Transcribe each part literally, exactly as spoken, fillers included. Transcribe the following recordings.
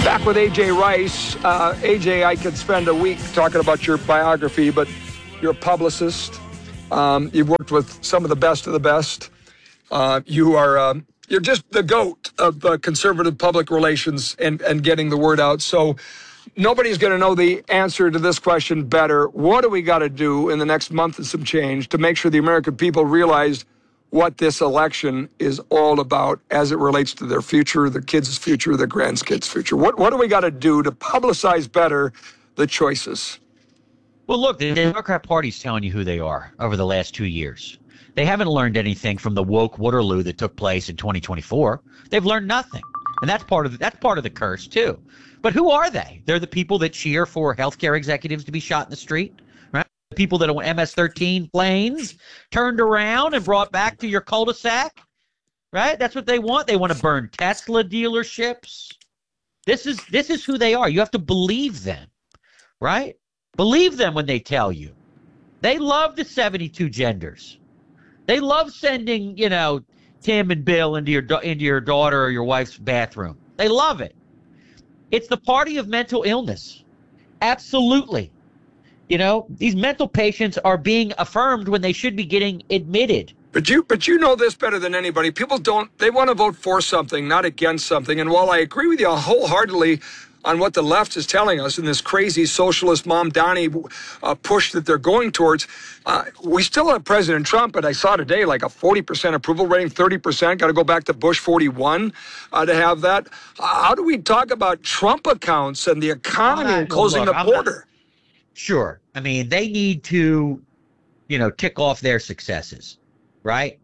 Back with A J Rice. Uh, A J, I could spend a week talking about your biography, but you're a publicist. Um, you've worked with some of the best of the best. Uh, you are uh, you're just the GOAT of uh, conservative public relations and, and getting the word out. So nobody's going to know the answer to this question better. What do we got to do in the next month and some change to make sure the American people realize what this election is all about as it relates to their future, their kids' future, their grandkids' future? What what do we got to do to publicize better the choices? Well, look, the Democrat Party's telling you who they are over the last two years. They haven't learned anything from the woke Waterloo that took place in twenty twenty-four. They've learned nothing, and that's part of the, that's part of the curse too. But who are they? They're the people that cheer for healthcare executives to be shot in the street. The people that are M S thirteen planes turned around and brought back to your cul-de-sac, right? That's what they want. They want to burn Tesla dealerships. This is this is who they are. You have to believe them, right? Believe them when they tell you. They love the seventy-two genders. They love sending, you know, Tim and Bill into your into your daughter or your wife's bathroom. They love it. It's the party of mental illness. Absolutely. You know, these mental patients are being affirmed when they should be getting admitted. But you but you know this better than anybody. People don't, they want to vote for something, not against something. And while I agree with you wholeheartedly on what the left is telling us in this crazy socialist Mom Donnie uh, push that they're going towards, uh, we still have President Trump, and I saw today like a forty percent approval rating, thirty percent, got to go back to Bush forty-one uh, to have that. Uh, how do we talk about Trump accounts and the economy and closing look, the I'm border? Not, Sure. I mean, they need to, you know, tick off their successes, right?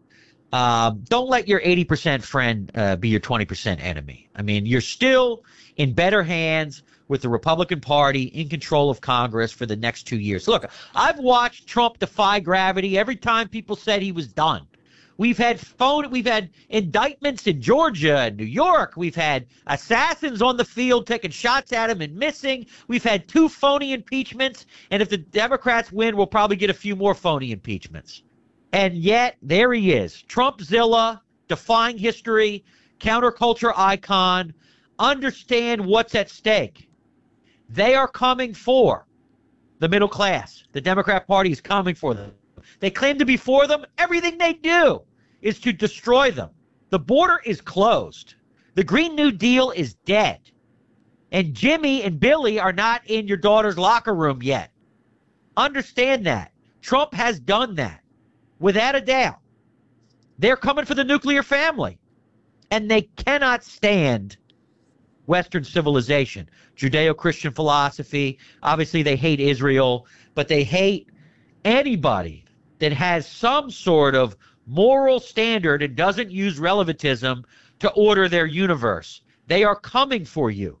Um, don't let your eighty percent friend uh, be your twenty percent enemy. I mean, you're still in better hands with the Republican Party in control of Congress for the next two years. Look, I've watched Trump defy gravity every time people said he was done. We've had phone, we've had indictments in Georgia and New York. We've had assassins on the field taking shots at him and missing. We've had two phony impeachments. And if the Democrats win, we'll probably get a few more phony impeachments. And yet, there he is. Trumpzilla, defying history, counterculture icon. Understand what's at stake. They are coming for the middle class. The Democrat Party is coming for them. They claim to be for them. Everything they do is to destroy them. The border is closed. The Green New Deal is dead. And Jimmy and Billy are not in your daughter's locker room yet. Understand that. Trump has done that. Without a doubt. They're coming for the nuclear family. And they cannot stand Western civilization. Judeo-Christian philosophy. Obviously, they hate Israel. But they hate anybody that has some sort of moral standard and doesn't use relativism to order their universe. They are coming for you.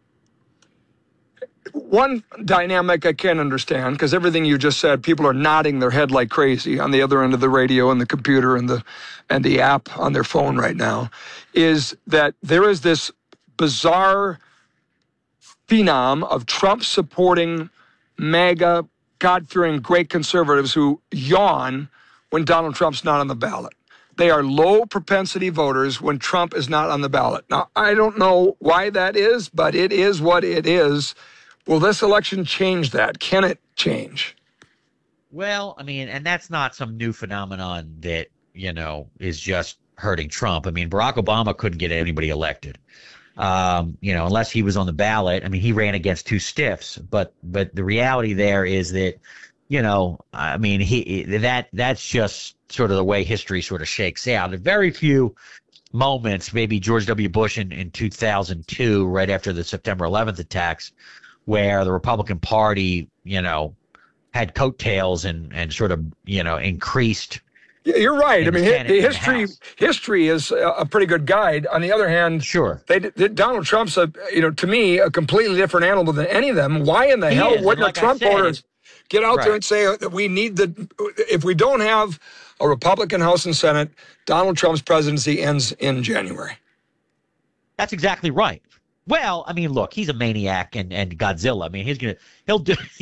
One dynamic I can't understand, because everything you just said, people are nodding their head like crazy on the other end of the radio and the computer and the and the app on their phone right now, is that there is this bizarre phenom of Trump supporting MAGA God-fearing great conservatives who yawn when Donald Trump's not on the ballot. They are low-propensity voters when Trump is not on the ballot. Now, I don't know why that is, but it is what it is. Will this election change that? Can it change? Well, I mean, and that's not some new phenomenon that, you know, is just hurting Trump. I mean, Barack Obama couldn't get anybody elected. Um, you know, unless he was on the ballot. I mean, he ran against two stiffs, but but the reality there is that, you know, I mean, he that that's just sort of the way history sort of shakes out. There are very few moments, maybe George W. Bush in, in two thousand two, right after the September eleventh attacks, where the Republican Party, you know, had coattails and, and sort of, you know, increased. You're right. I mean, history history is a pretty good guide. On the other hand, sure, they, they, Donald Trump's, a, you know, to me, a completely different animal than any of them. Why in the he hell is. wouldn't like the Trump said, voters get out right. there and say that we need the, if we don't have a Republican House and Senate, Donald Trump's presidency ends in January? That's exactly right. Well, I mean, look, he's a maniac and, and Godzilla. I mean, he's gonna he'll do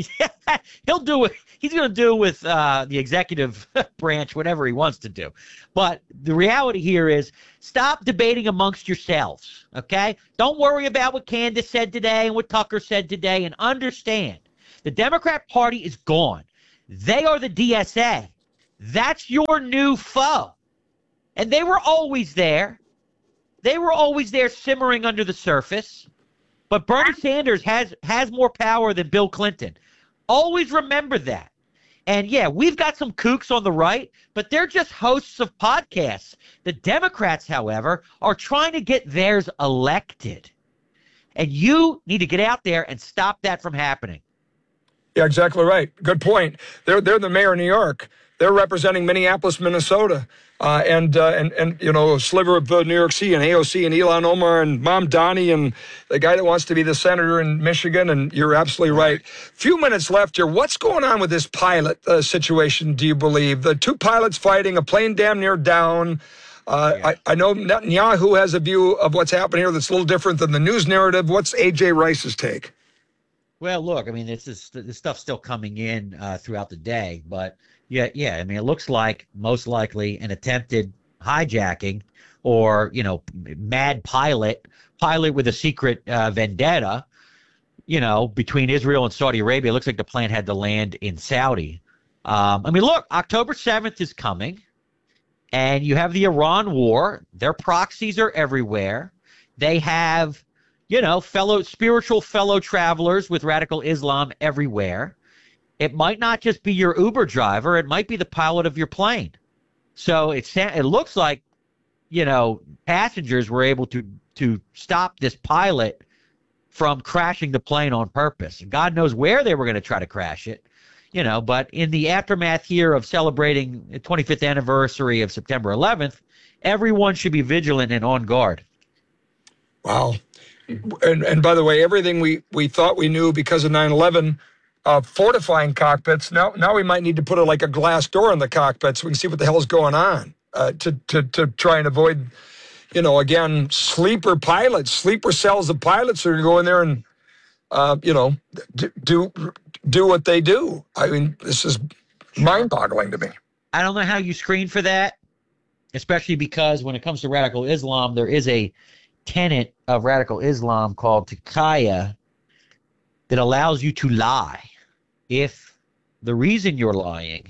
He'll do it. He's going to do with uh, the executive branch whatever he wants to do. But the reality here is stop debating amongst yourselves, okay? Don't worry about what Candace said today and what Tucker said today, and understand the Democrat Party is gone. They are the D S A. That's your new foe. And they were always there. They were always there simmering under the surface. But Bernie Sanders has, has more power than Bill Clinton. Always remember that. And, yeah, we've got some kooks on the right, but they're just hosts of podcasts. The Democrats, however, are trying to get theirs elected. And you need to get out there and stop that from happening. Yeah, exactly right. Good point. They're they're the mayor of New York. They're representing Minneapolis, Minnesota, uh, and uh, and and you know, a sliver of uh, New York City, and A O C, and Ilhan Omar, and Mom Donnie, and the guy that wants to be the senator in Michigan. And you're absolutely right. Few minutes left here. What's going on with this pilot uh, situation? Do you believe the two pilots fighting, a plane damn near down? Uh, yeah. I, I know Netanyahu has a view of what's happening here that's a little different than the news narrative. What's A J Rice's take? Well, look, I mean, this is this stuff's still coming in uh, throughout the day, but yeah, yeah. I mean, it looks like most likely an attempted hijacking, or you know, mad pilot, pilot with a secret uh, vendetta, you know, between Israel and Saudi Arabia. It looks like the plane had to land in Saudi. Um, I mean, look, October seventh is coming, and you have the Iran war. Their proxies are everywhere. They have, you know, fellow spiritual fellow travelers with radical Islam everywhere. It might not just be your Uber driver. It might be the pilot of your plane. So it, it looks like, you know, passengers were able to, to stop this pilot from crashing the plane on purpose. God knows where they were going to try to crash it, you know, but in the aftermath here of celebrating the twenty-fifth anniversary of September eleventh, everyone should be vigilant and on guard. Wow. And, and by the way, everything we, we thought we knew because of nine eleven, uh, fortifying cockpits, now now we might need to put a, like a glass door in the cockpit so we can see what the hell is going on uh, to, to, to try and avoid, you know, again, sleeper pilots, sleeper cells of pilots are going to go in there and, uh, you know, do, do what they do. I mean, this is mind-boggling to me. I don't know how you screen for that, especially because when it comes to radical Islam, there is a tenet of radical Islam called taqiyya that allows you to lie if the reason you're lying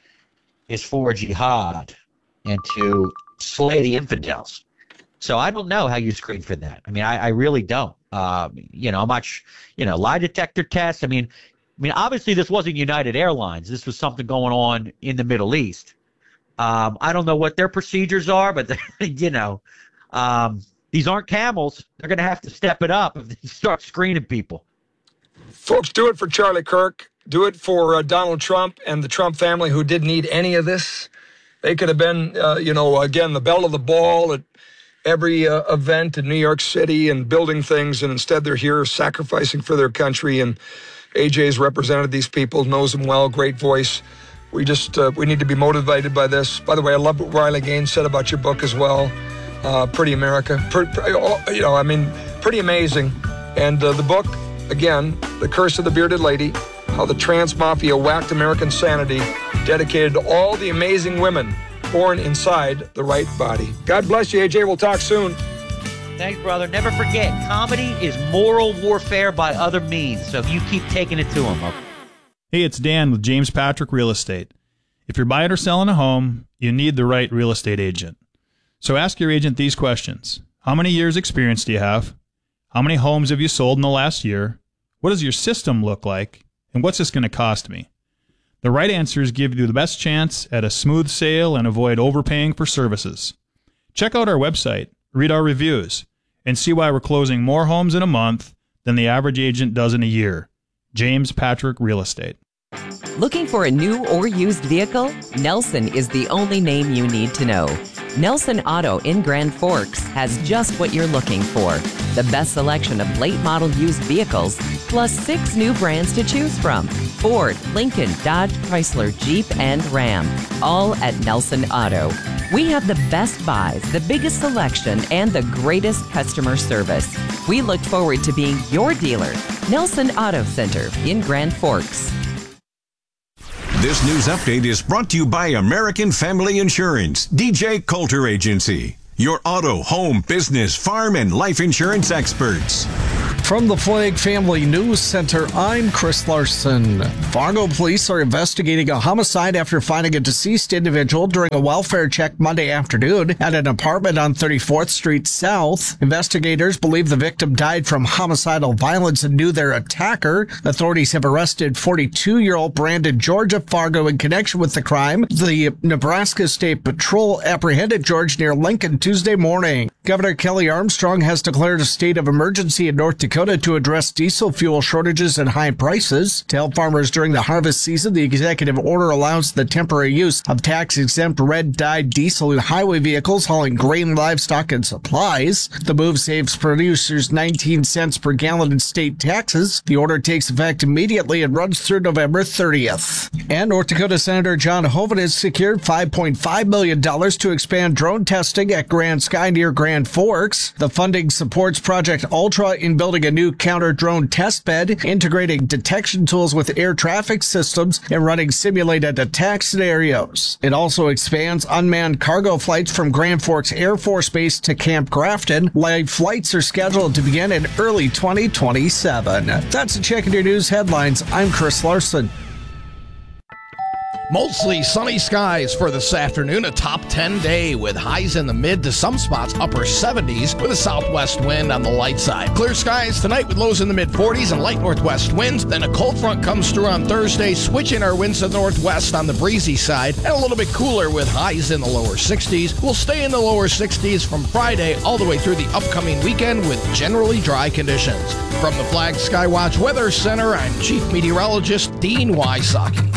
is for jihad and to slay the infidels. So I don't know how you screen for that. I mean, I, I really don't. Um, you know, much, you know, lie detector tests. I mean, I mean, obviously this wasn't United Airlines. This was something going on in the Middle East. Um, I don't know what their procedures are, but you know, um, these aren't camels. They're going to have to step it up if they start screening people. Folks, do it for Charlie Kirk. Do it for uh, Donald Trump and the Trump family who didn't need any of this. They could have been, uh, you know, again, the belle of the ball at every uh, event in New York City and building things, and instead they're here sacrificing for their country. And A J's represented these people, knows them well, great voice. We just, uh, we need to be motivated by this. By the way, I love what Riley Gaines said about your book as well. Uh, Pretty America. Pretty, you know, I mean, pretty amazing. And uh, the book, again, The Curse of the Bearded Lady, How the Trans Mafia Whacked American Sanity, dedicated to all the amazing women born inside the right body. God bless you, A J. We'll talk soon. Thanks, brother. Never forget, comedy is moral warfare by other means, so you keep taking it to them. Okay? Hey, it's Dan with James Patrick Real Estate. If you're buying or selling a home, you need the right real estate agent. So ask your agent these questions. How many years experience do you have? How many homes have you sold in the last year? What does your system look like? And what's this going to cost me? The right answers give you the best chance at a smooth sale and avoid overpaying for services. Check out our website, read our reviews, and see why we're closing more homes in a month than the average agent does in a year. James Patrick Real Estate. Looking for a new or used vehicle? Nelson is the only name you need to know. Nelson Auto in Grand Forks has just what you're looking for. The best selection of late model used vehicles, plus six new brands to choose from. Ford, Lincoln, Dodge, Chrysler, Jeep, and Ram. All at Nelson Auto. We have the best buys, the biggest selection, and the greatest customer service. We look forward to being your dealer. Nelson Auto Center in Grand Forks. This news update is brought to you by American Family Insurance, D J Coulter Agency, your auto, home, business, farm, and life insurance experts. From the Flag Family News Center, I'm Chris Larson. Fargo police are investigating a homicide after finding a deceased individual during a welfare check Monday afternoon at an apartment on thirty-fourth Street South. Investigators believe the victim died from homicidal violence and knew their attacker. Authorities have arrested forty-two-year-old Brandon George of Fargo in connection with the crime. The Nebraska State Patrol apprehended George near Lincoln Tuesday morning. Governor Kelly Armstrong has declared a state of emergency in North Dakota to address diesel fuel shortages and high prices. To help farmers during the harvest season, the executive order allows the temporary use of tax-exempt red-dyed diesel in highway vehicles hauling grain, livestock, and supplies. The move saves producers nineteen cents per gallon in state taxes. The order takes effect immediately and runs through November thirtieth. And North Dakota Senator John Hoeven has secured five point five million dollars to expand drone testing at Grand Sky near Grand Forks. The funding supports Project Ultra in building a new counter-drone test bed, integrating detection tools with air traffic systems, and running simulated attack scenarios. It also expands unmanned cargo flights from Grand Forks Air Force Base to Camp Grafton. Live flights are scheduled to begin in early twenty twenty-seven. That's a check in your news headlines. I'm Chris Larson. Mostly sunny skies for this afternoon, a top ten day with highs in the mid to some spots upper seventies with a southwest wind on the light side. Clear skies tonight with lows in the mid forties and light northwest winds. Then a cold front comes through on Thursday, switching our winds to the northwest on the breezy side and a little bit cooler with highs in the lower sixties. We'll stay in the lower sixties from Friday all the way through the upcoming weekend with generally dry conditions. From the Flag Skywatch Weather Center, I'm Chief Meteorologist Dean Wysocki.